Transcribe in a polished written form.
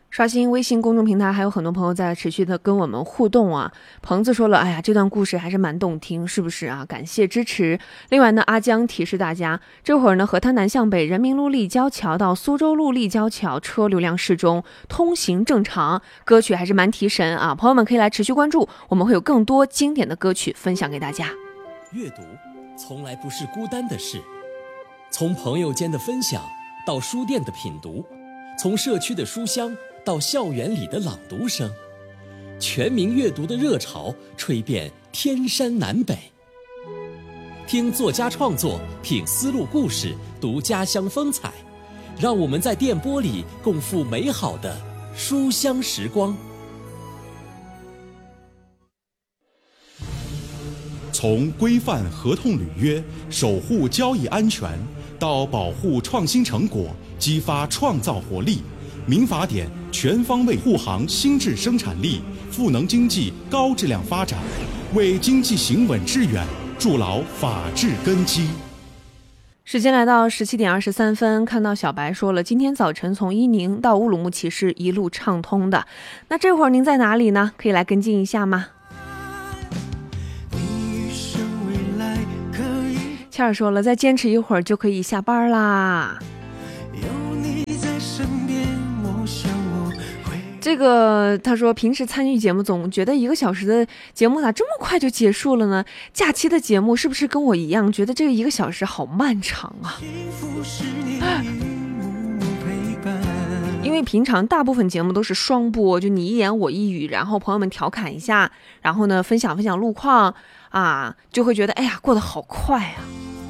刷新微信公众平台，还有很多朋友在持续的跟我们互动啊。鹏子说了，哎呀，这段故事还是蛮动听，是不是啊？感谢支持。另外呢，阿江提示大家，这会儿呢，河滩南向北人民路立交桥到苏州路立交桥车流量适中，通行正常。歌曲还是蛮提神啊，朋友们可以来持续关注，我们会有更多经典的歌曲分享给大家。 阅读从来不是孤单的事，从朋友间的分享到书店的品读，从社区的书香到校园里的朗读声，全民阅读的热潮吹遍天山南北。听作家创作，品丝路故事，读家乡风采，让我们在电波里共赴美好的书香时光。 从规范合同履约、守护交易安全，到保护创新成果、激发创造活力，民法典全方位护航新质生产力，赋能经济高质量发展，为经济行稳致远筑牢法治根基。 时间来到17点23分，看到小白说了，今天早晨从伊宁到乌鲁木齐是一路畅通的。那这会儿您在哪里呢？可以来跟进一下吗？切尔说了，再坚持一会儿就可以下班啦。这个他说平时参与节目总觉得1个小时的节目咋这么快就结束了呢？假期的节目是不是跟我一样觉得这个1个小时好漫长啊？因为平常大部分节目都是双播，就你一言我一语，然后朋友们调侃一下，然后呢分享路况啊，就会觉得哎呀过得好快啊。